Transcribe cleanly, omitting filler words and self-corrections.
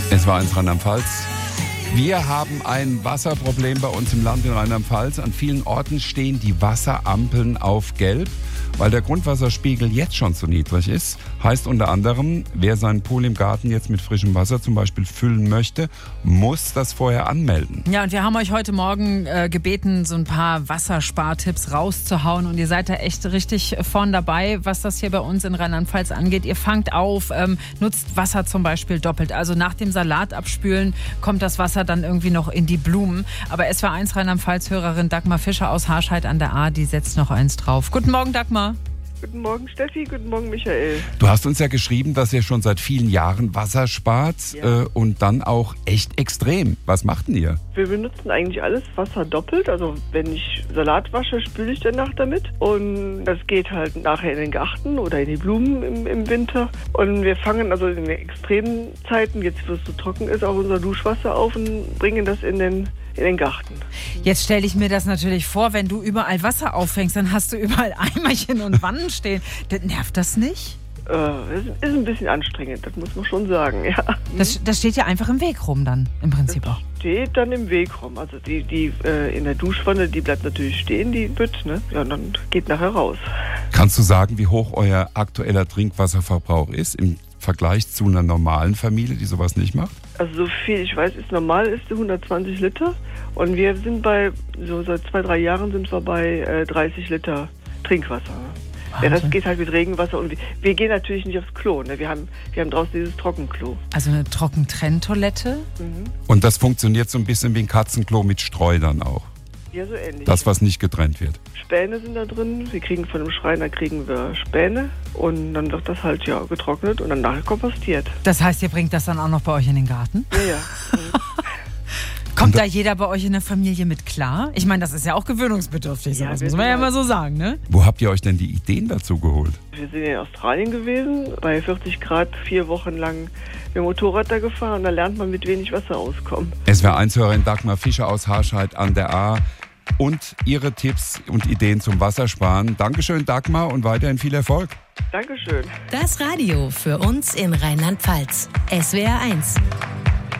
Es war eins Rheinland-Pfalz. Wir haben ein Wasserproblem bei uns im Land in Rheinland-Pfalz. An vielen Orten stehen die Wasserampeln auf Gelb. Weil der Grundwasserspiegel jetzt schon zu niedrig ist, heißt unter anderem, wer seinen Pool im Garten jetzt mit frischem Wasser zum Beispiel füllen möchte, muss das vorher anmelden. Ja, und wir haben euch heute Morgen gebeten, so ein paar Wasserspartipps rauszuhauen. Und ihr seid da echt richtig vorn dabei, was das hier bei uns in Rheinland-Pfalz angeht. Ihr fangt auf, nutzt Wasser zum Beispiel doppelt. Also nach dem Salat abspülen kommt das Wasser dann irgendwie noch in die Blumen. Aber SWR1 Rheinland-Pfalz-Hörerin Dagmar Fischer aus Harscheid an der Ahr, die setzt noch eins drauf. Guten Morgen, Dagmar. Guten Morgen Steffi, guten Morgen Michael. Du hast uns ja geschrieben, dass ihr schon seit vielen Jahren Wasser spart, und dann auch echt extrem. Was macht denn ihr? Wir benutzen eigentlich alles Wasser doppelt. Also wenn ich Salat wasche, spüle ich danach damit. Und das geht halt nachher in den Garten oder in die Blumen im Winter. Und wir fangen also in den extremen Zeiten, jetzt wo es so trocken ist, auch unser Duschwasser auf und bringen das in den Garten. Jetzt stelle ich mir das natürlich vor, wenn du überall Wasser auffängst, dann hast du überall Eimerchen und Wannen stehen. Nervt das nicht? Das ist ein bisschen anstrengend, das muss man schon sagen, ja. Das steht ja einfach im Weg rum dann, im Prinzip auch. Steht dann im Weg rum. Also die in der Duschwanne, die bleibt natürlich stehen, die Bütt, ne? Ja, und dann geht nachher raus. Kannst du sagen, wie hoch euer aktueller Trinkwasserverbrauch ist im Vergleich zu einer normalen Familie, die sowas nicht macht? Also so viel ich weiß, ist normal, ist 120 Liter. Und wir sind so seit 2-3 Jahren sind wir bei 30 Liter Trinkwasser. Ja, das geht halt mit Regenwasser und wir gehen natürlich nicht aufs Klo. Ne? Wir haben draußen dieses Trockenklo. Also eine Trockentrenntoilette? Mhm. Und das funktioniert so ein bisschen wie ein Katzenklo mit Streu dann auch? Ja, so ähnlich. Das, was nicht getrennt wird. Späne sind da drin. Wir kriegen von dem Schreiner Späne und dann wird das halt getrocknet und dann nachher kompostiert. Das heißt, ihr bringt das dann auch noch bei euch in den Garten? Ja. Kommt da jeder bei euch in der Familie mit klar? Ich meine, das ist ja auch gewöhnungsbedürftig, ja, das muss man ja immer so sagen, ne? Wo habt ihr euch denn die Ideen dazu geholt? Wir sind in Australien gewesen, bei 40 Grad 4 Wochen lang mit dem Motorrad da gefahren und da lernt man mit wenig Wasser auskommen. SWR1-Hörerin Dagmar Fischer aus Harscheid an der Ahr und ihre Tipps und Ideen zum Wassersparen. Dankeschön, Dagmar, und weiterhin viel Erfolg. Dankeschön. Das Radio für uns in Rheinland-Pfalz. SWR1.